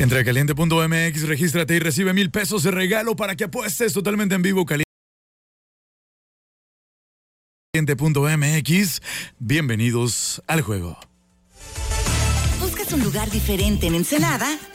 Entra a caliente.mx, regístrate y recibe 1,000 pesos de regalo para que apuestes totalmente en vivo. Caliente.mx, bienvenidos al juego. ¿Buscas un lugar diferente en Ensenada?